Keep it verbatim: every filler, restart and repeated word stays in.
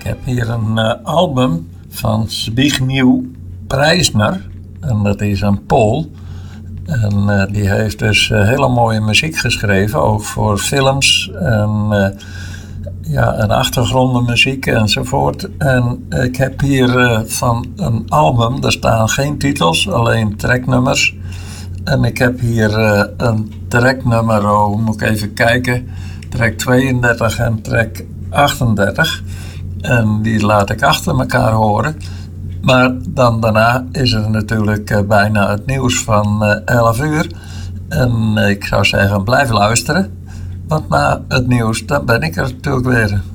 Ik heb hier een uh, album van Zbigniew Preisner. En dat is een Pool. En uh, die heeft dus uh, hele mooie muziek geschreven. Ook voor films en, uh, ja, en achtergrondenmuziek enzovoort. En ik heb hier uh, van een album, daar staan geen titels, alleen tracknummers. En ik heb hier uh, een tracknummer, oh, moet ik even kijken. Track tweeëndertig en track achtendertig. En die laat ik achter elkaar horen. Maar dan daarna is er natuurlijk uh, bijna het nieuws van uh, elf uur. En uh, ik zou zeggen, blijf luisteren. Want na het nieuws, dan ben ik er natuurlijk weer.